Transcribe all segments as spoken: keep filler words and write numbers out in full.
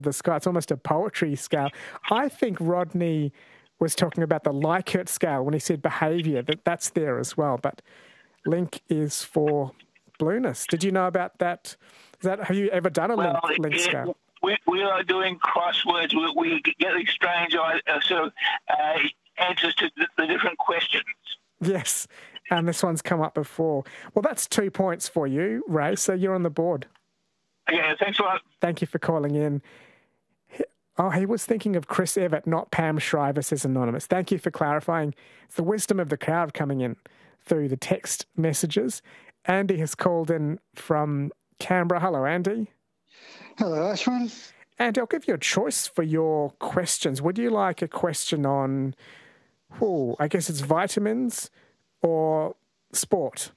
the sky. It's almost a poetry scale. I think Rodney was talking about the Likert scale when he said behaviour, that that's there as well. But Link is for blueness. Did you know about that? Is that have you ever done a well, Link, link it, scale? We, we are doing crosswords. We, we get these strange uh, sort of uh, answers to the, the different questions. Yes, and this one's come up before. Well, that's two points for you, Ray, so you're on the board. Okay, thanks a lot. Thank you for calling in. Oh, he was thinking of Chris Evett, not Pam Shriver, says Anonymous. Thank you for clarifying. It's the wisdom of the crowd coming in through the text messages. Andy has called in from Canberra. Hello, Andy. Hello, Ashwin. Andy, I'll give you a choice for your questions. Would you like a question on, oh, I guess it's vitamins or sport?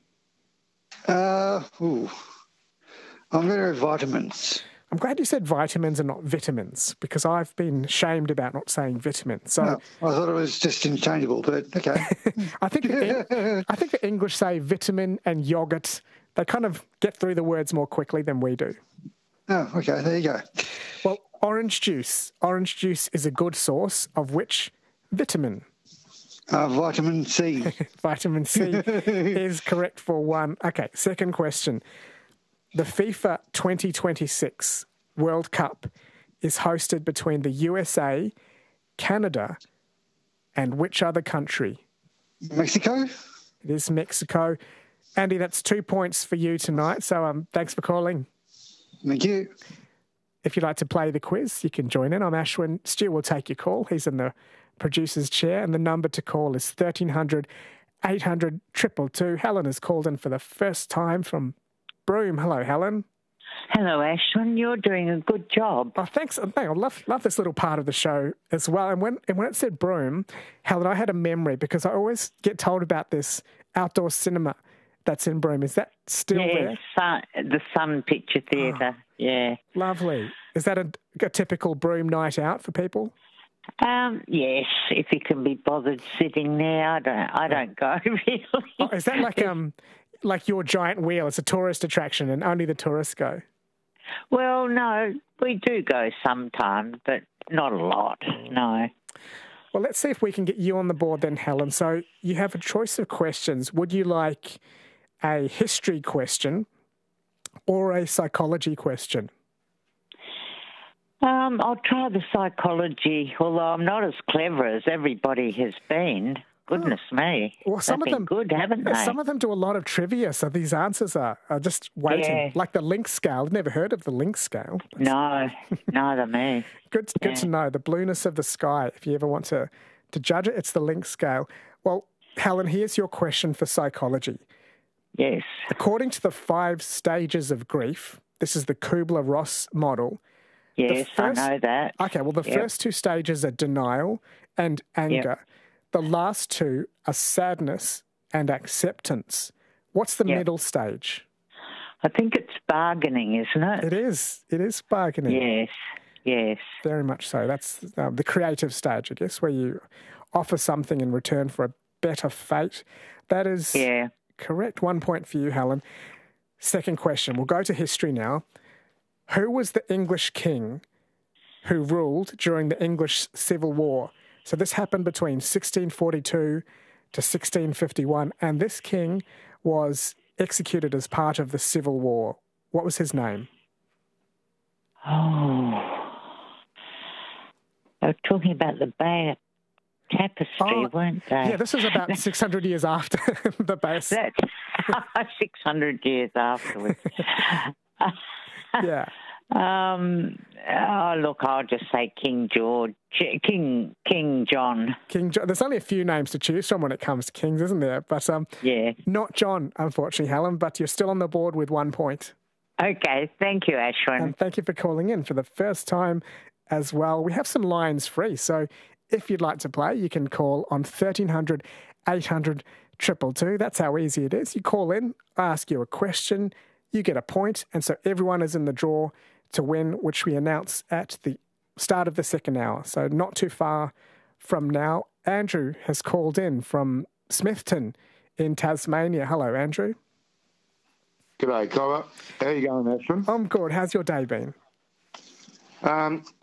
Uh, ooh. I'm going to go vitamins. I'm glad you said vitamins and not vitamins, because I've been shamed about not saying vitamins. So oh, I thought it was just interchangeable, but okay. I think the, I think the English say vitamin and yogurt. They kind of get through the words more quickly than we do. Oh, okay, there you go. Well, orange juice. Orange juice is a good source of which vitamin? Uh, vitamin C. Vitamin C is correct for one. Okay, second question. The FIFA twenty twenty-six World Cup is hosted between the U S A, Canada, and which other country? Mexico. It is Mexico. Andy, that's two points for you tonight, so um, thanks for calling. Thank you. If you'd like to play the quiz, you can join in. I'm Ashwin. Stu will take your call. He's in the producer's chair, and the number to call is thirteen hundred, eight hundred, two two two. Helen has called in for the first time from Broome. Hello, Helen. Hello, Ashwin. You're doing a good job. Oh, thanks. I love love this little part of the show as well. And when and when it said Broome, Helen, I had a memory because I always get told about this outdoor cinema that's in Broome. Is that still yeah, there? Sun, the Sun Picture Theatre. Oh, yeah. Lovely. Is that a, a typical Broome night out for people? Um, yes, if you can be bothered sitting there, I don't. I don't go really. Oh, is that like um like your giant wheel? It's a tourist attraction, and only the tourists go. Well, no, we do go sometimes, but not a lot. No. Well, let's see if we can get you on the board then, Helen. So you have a choice of questions. Would you like a history question or a psychology question? Um, I'll try the psychology, although I'm not as clever as everybody has been. Goodness oh. me. Well, some They've of them good, haven't they? Some of them do a lot of trivia, so these answers are, are just waiting. Yeah. Like the Link scale. I've never heard of the Link scale. No, neither me. Good, good yeah. to know. The blueness of the sky. If you ever want to, to judge it, it's the Link scale. Well, Helen, here's your question for psychology. Yes. According to the five stages of grief, this is the Kubler-Ross model. Yes, first, I know that. Okay, well, the yep. first two stages are denial and anger. Yep. The last two are sadness and acceptance. What's the yep. middle stage? I think it's bargaining, isn't it? It is. It is bargaining. Yes, yes. Very much so. That's uh, the creative stage, I guess, where you offer something in return for a better fate. That is yeah. correct. One point for you, Helen. Second question. We'll go to history now. Who was the English king who ruled during the English Civil War? So this happened between sixteen forty-two to sixteen fifty-one, and this king was executed as part of the Civil War. What was his name? Oh, they were talking about the Bay Tapestry, oh, weren't they? Yeah, this was about six hundred years after the base. That's six hundred years afterwards. Yeah. Um. Oh, look, I'll just say King George, King King John. King John. There's only a few names to choose from when it comes to kings, isn't there? But um, yeah, not John, unfortunately, Helen. But you're still on the board with one point. Okay, thank you, Ashwin. And thank you for calling in for the first time as well. We have some lines free, so if you'd like to play, you can call on thirteen hundred, eight hundred, two two two. That's how easy it is. You call in, I ask you a question, you get a point, and so everyone is in the draw to win, which we announce at the start of the second hour. So not too far from now. Andrew has called in from Smithton in Tasmania. Hello, Andrew. G'day, Cobber. How are you going, Ashwin? I'm good. How's your day been? Um,